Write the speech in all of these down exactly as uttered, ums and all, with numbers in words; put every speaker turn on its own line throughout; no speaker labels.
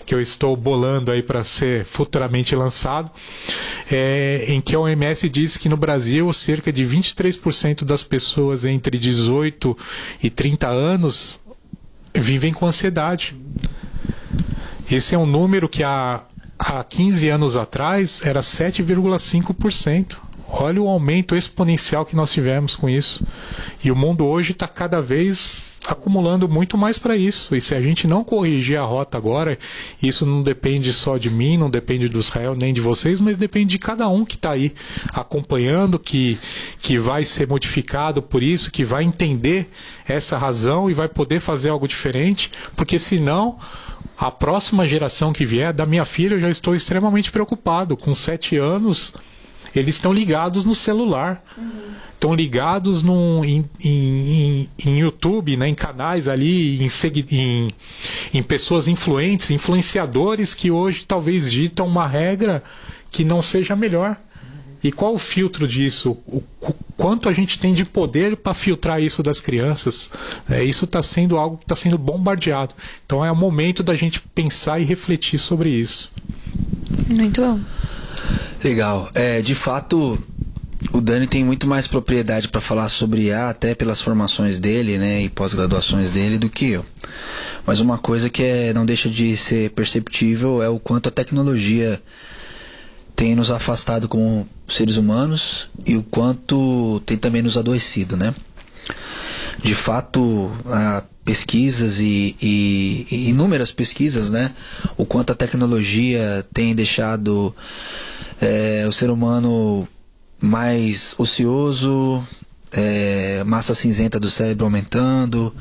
que eu estou bolando aí para ser futuramente lançado, é, em que a O M S diz que no Brasil cerca de vinte e três por cento das pessoas entre dezoito e trinta anos vivem com ansiedade. Esse é um número que há, há quinze anos atrás era sete vírgula cinco por cento. Olha o aumento exponencial que nós tivemos com isso. E o mundo hoje está cada vez acumulando muito mais para isso. E se a gente não corrigir a rota agora, isso não depende só de mim, não depende do Israel nem de vocês, mas depende de cada um que está aí acompanhando, que, que vai ser modificado por isso, que vai entender essa razão e vai poder fazer algo diferente, porque senão a próxima geração que vier, da minha filha, eu já estou extremamente preocupado. Com sete anos, eles estão ligados no celular. Uhum. Estão ligados no, em, em, em YouTube, né, em canais ali, em, em, em pessoas influentes, influenciadores que hoje talvez ditam uma regra que não seja melhor. E qual o filtro disso? O, o quanto a gente tem de poder para filtrar isso das crianças? É, isso está sendo algo que está sendo bombardeado. Então é o momento da gente pensar e refletir sobre isso.
Muito bom.
Legal. É, de fato, o Dani tem muito mais propriedade para falar sobre I A, até pelas formações dele, né, e pós-graduações dele, do que eu. Mas uma coisa que é, não deixa de ser perceptível é o quanto a tecnologia tem nos afastado como seres humanos e o quanto tem também nos adoecido, né? De fato, há pesquisas e, e, e inúmeras pesquisas, né? O quanto a tecnologia tem deixado é, o ser humano mais ocioso, é, massa cinzenta do cérebro aumentando,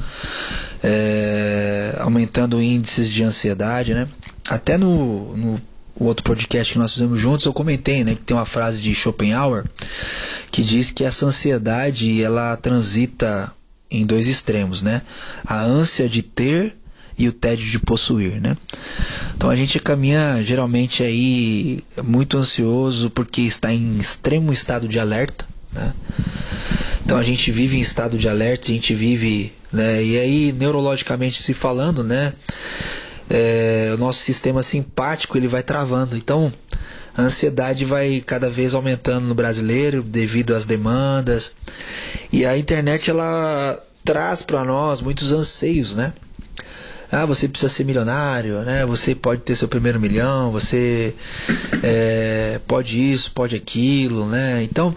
é, aumentando índices de ansiedade, né? Até no, no outro podcast que nós fizemos juntos, eu comentei, né, que tem uma frase de Schopenhauer que diz que essa ansiedade, ela transita em dois extremos, né? A ânsia de ter e o tédio de possuir, né? Então a gente caminha geralmente aí muito ansioso porque está em extremo estado de alerta, né? Então a gente vive em estado de alerta, a gente vive, né? E aí neurologicamente se falando, né? É, o nosso sistema simpático ele vai travando. Então a ansiedade vai cada vez aumentando no brasileiro devido às demandas. E a internet ela traz para nós muitos anseios, né? Ah, você precisa ser milionário, né? Você pode ter seu primeiro milhão, você é, pode isso, pode aquilo, né? Então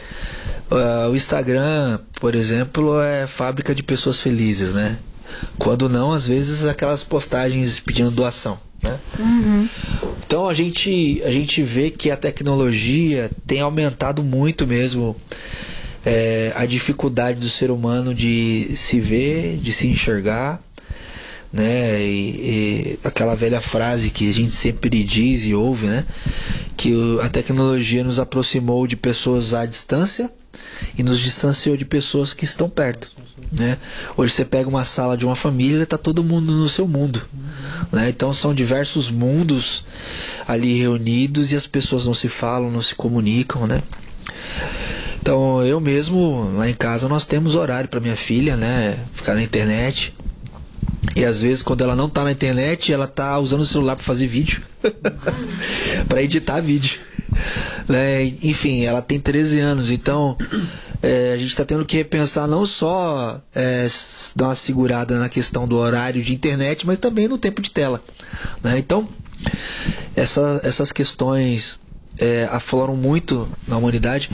uh, o Instagram, por exemplo, é fábrica de pessoas felizes, né? Quando não, às vezes aquelas postagens pedindo doação, né? Uhum. Então a gente, a gente vê que a tecnologia tem aumentado muito mesmo é, a dificuldade do ser humano de se ver, de se enxergar, né? E, e aquela velha frase que a gente sempre diz e ouve, né? Que o, a tecnologia nos aproximou de pessoas à distância e nos distanciou de pessoas que estão perto, né? Hoje você pega uma sala de uma família, está todo mundo no seu mundo, né? Então são diversos mundos ali reunidos e as pessoas não se falam, não se comunicam, né? Então eu mesmo lá em casa nós temos horário para minha filha, né? Ficar na internet. E às vezes quando ela não tá na internet, ela tá usando o celular para fazer vídeo, para editar vídeo, né? Enfim, ela tem treze anos, então é, a gente está tendo que repensar não só é, dar uma segurada na questão do horário de internet, mas também no tempo de tela, né? Então essa, essas questões é, afloram muito na humanidade.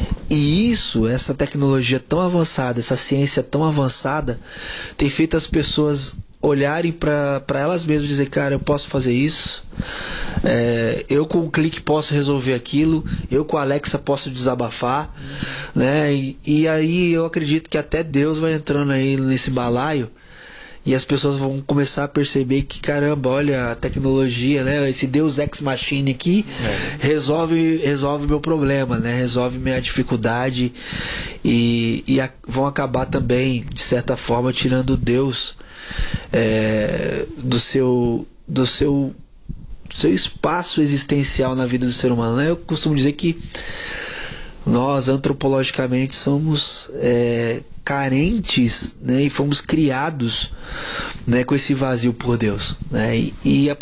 E isso, essa tecnologia tão avançada, essa ciência tão avançada, tem feito as pessoas olharem para elas mesmas e dizer, cara, eu posso fazer isso, é, eu com um clique posso resolver aquilo, eu com a Alexa posso desabafar, uhum. né? E, e aí eu acredito que até Deus vai entrando aí nesse balaio e as pessoas vão começar a perceber que, caramba, olha a tecnologia, né? Esse Deus Ex Machina aqui é. resolve resolve meu problema, né? Resolve minha dificuldade e, e a, vão acabar também, de certa forma, tirando Deus é, do seu do seu seu espaço existencial na vida do ser humano, né? Eu costumo dizer que nós antropologicamente somos é, carentes, né? E fomos criados, né, com esse vazio por Deus, né? E, e a